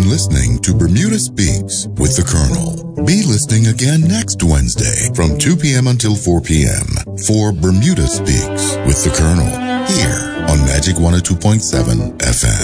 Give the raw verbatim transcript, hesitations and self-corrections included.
listening to Bermuda Speaks with the Colonel. Be listening again next Wednesday from two p.m. until four p.m. for Bermuda Speaks with the Colonel here on Magic one oh two point seven F M.